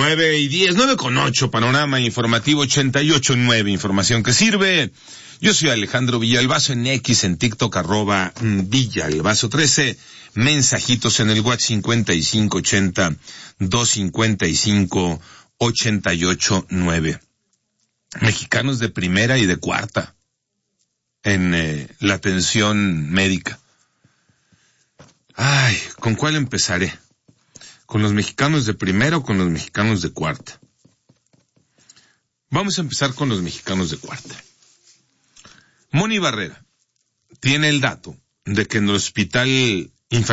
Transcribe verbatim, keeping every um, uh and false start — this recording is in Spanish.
Nueve y diez, nueve con ocho, panorama informativo ochenta y ocho nueve, información que sirve. Yo soy Alejandro Villalbazo en X, en TikTok, arroba Villalbazo trece, mensajitos en el WhatsApp cincuenta y cinco ochenta, doscientos cincuenta y cinco, ochenta y ocho nueve. Mexicanos de primera y de cuarta en eh, la atención médica. Ay, ¿con cuál empezaré? ¿Con los mexicanos de primera o con los mexicanos de cuarta? Vamos a empezar con los mexicanos de cuarta. Moni Barrera tiene el dato de que en el hospital